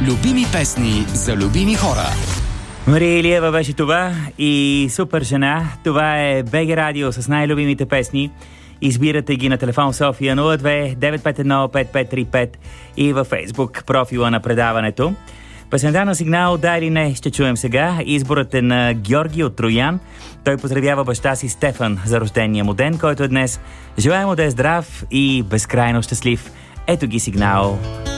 Любими песни за любими хора. Мария Илиева беше това и супер жена. Това е БГ Радио с най-любимите песни. Избирате ги на телефон София 02-951-5535 и във Фейсбук профила на предаването. Песента на Сигнал, да или не, ще чуем сега. Изборът е на Георги от Троян. Той поздравява баща си Стефан за рождения му ден, който е днес. Желаем му да е здрав и безкрайно щастлив. Ето ги Сигнал.